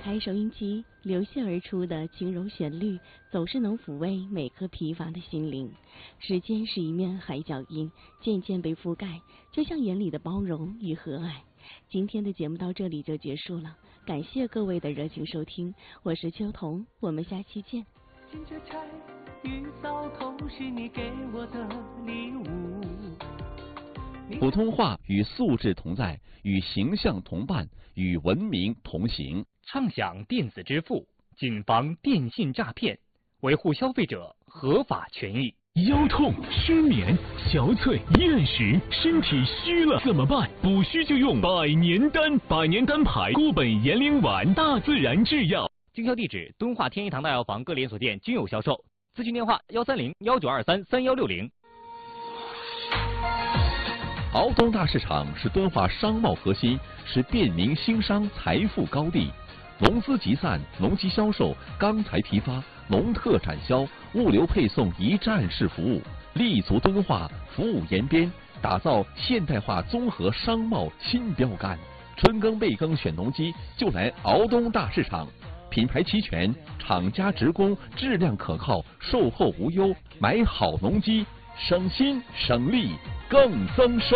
开收音机，流泻而出的轻柔旋律，总是能抚慰每颗疲乏的心灵。时间是一面海角印，渐渐被覆盖，就像眼里的包容与和蔼。今天的节目到这里就结束了，感谢各位的热情收听，我是秋彤，我们下期见。 金雀钗与扫头是你给我的礼物。 普通话与素质同在，与形象同伴，与文明同行。 畅享电子支付，谨防电信诈骗，维护消费者合法权益。 腰痛、失眠、憔悴、厌食，身体虚了怎么办？补虚就用百年丹，百年丹牌固本延龄丸，大自然制药。 经销地址：敦化天一堂大药房各连锁店均有销售。咨询电话：130-1923-3160。 敖东大市场是敦化商贸核心，是便民兴商财富高地。农资集散、农机销售、钢材批发、农特展销、物流配送一站式服务，立足敦化，服务延边，打造现代化综合商贸新标杆。春耕备耕选农机，就来敖东大市场。品牌齐全，厂家直供，质量可靠，售后无忧，买好农机，省心省力更增收。